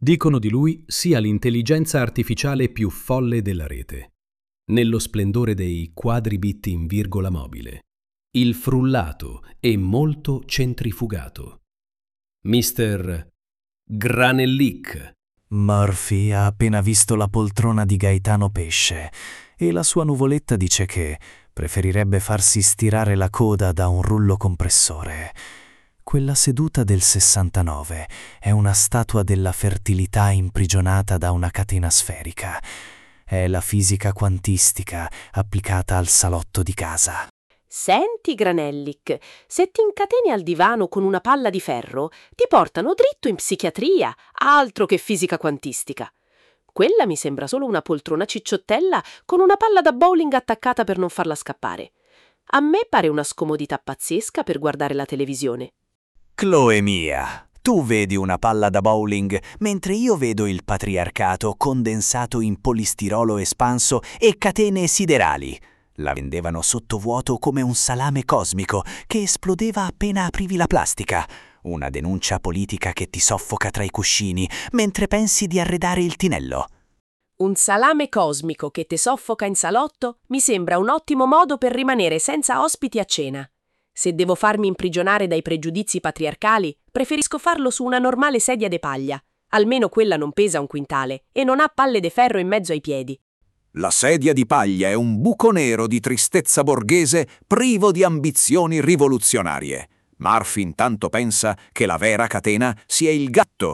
Dicono di lui sia l'intelligenza artificiale più folle della rete, nello splendore dei quadribit in virgola mobile, il frullato e molto centrifugato. Mr. Granellic. Murphy ha appena visto la poltrona di Gaetano Pesce e la sua nuvoletta dice che preferirebbe farsi stirare la coda da un rullo compressore. Quella seduta del 69 è una statua della fertilità imprigionata da una catena sferica. È la fisica quantistica applicata al salotto di casa. Senti, Granellic, se ti incateni al divano con una palla di ferro, ti portano dritto in psichiatria, altro che fisica quantistica. Quella mi sembra solo una poltrona cicciottella con una palla da bowling attaccata per non farla scappare. A me pare una scomodità pazzesca per guardare la televisione. Chloe mia, tu vedi una palla da bowling, mentre io vedo il patriarcato condensato in polistirolo espanso e catene siderali. La vendevano sottovuoto come un salame cosmico che esplodeva appena aprivi la plastica. Una denuncia politica che ti soffoca tra i cuscini mentre pensi di arredare il tinello. Un salame cosmico che te soffoca in salotto mi sembra un ottimo modo per rimanere senza ospiti a cena. Se devo farmi imprigionare dai pregiudizi patriarcali, preferisco farlo su una normale sedia de paglia. Almeno quella non pesa 1 quintale e non ha palle de ferro in mezzo ai piedi. La sedia di paglia è un buco nero di tristezza borghese privo di ambizioni rivoluzionarie. Murphy intanto pensa che la vera catena sia il gatto